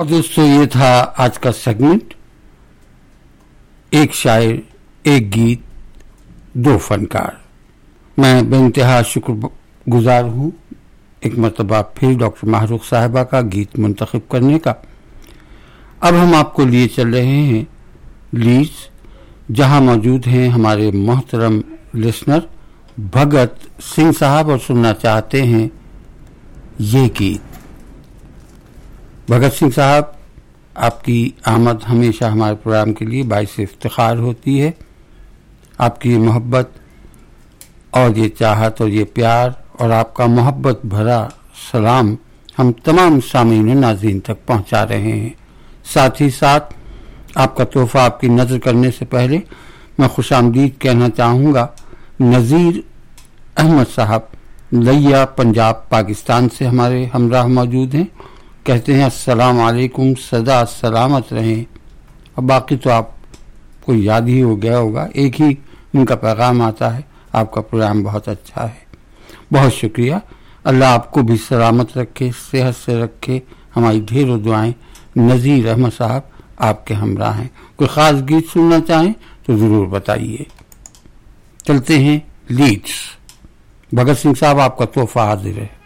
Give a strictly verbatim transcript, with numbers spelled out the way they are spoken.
और दोस्तों ये था आज का सेगमेंट, एक शायर एक गीत दो फनकार। मैं बेइंतहा शुक्रगुजार हूँ एक मरतबा फिर डॉक्टर माहरूख साहिबा का गीत मुंतखब करने का। अब हम आपको लिए चल रहे हैं लीड्स, जहां मौजूद हैं हमारे मोहतरम लिसनर भगत सिंह साहब और सुनना चाहते हैं ये गीत। भगत सिंह साहब, आपकी आमद हमेशा हमारे प्रोग्राम के लिए बाइस इफ्तिखार होती है। आपकी मोहब्बत और ये चाहत और ये प्यार और आपका मोहब्बत भरा सलाम हम तमाम सामीन और नाज़रीन तक पहुंचा रहे हैं। साथ ही साथ आपका तोहफा आपकी नज़र करने से पहले मैं खुशामदीद कहना चाहूँगा नज़ीर अहमद साहब लिया पंजाब पाकिस्तान से हमारे हमराह मौजूद हैं। कहते हैं अस्सलाम वालेकुम, सदा सलामत रहें। अब बाकी तो आपको याद ही हो गया होगा, एक ही उनका पैगाम आता है, आपका प्रोग्राम बहुत अच्छा है, बहुत शुक्रिया। अल्लाह आपको भी सलामत रखे, सेहत से रखे। हमारी ढेरों दुआएं। नज़ीर अहमद साहब आपके हमराह हैं। कोई ख़ास गीत सुनना चाहें तो ज़रूर बताइए। चलते हैं लीड्स। भगत सिंह साहब, आपका तोहफा हाजिर है।